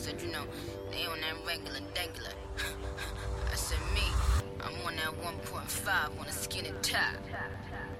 said, you know, they on that regular degular. I said, me, I'm on that 1.5 on a skinny top.